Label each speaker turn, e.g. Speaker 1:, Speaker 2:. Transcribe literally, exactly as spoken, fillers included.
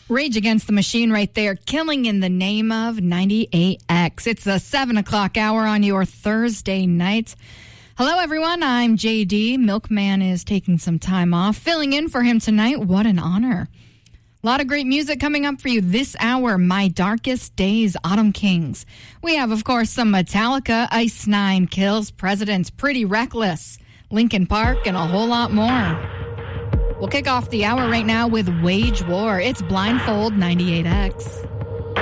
Speaker 1: Rage Against the Machine right there, Killing in the Name of ninety-eight X. It's the seven o'clock hour on your Thursday night. Hello, everyone. I'm J D. Milkman is taking some time off. Filling in for him tonight. What an honor. A lot of great music coming up for you this hour. My Darkest Days, Autumn Kings. We have, of course, some Metallica, Ice Nine Kills, Presidents, Pretty Reckless, Linkin Park, and a whole lot more. We'll kick off the hour right now with Wage War. It's Blindfold ninety-eight X.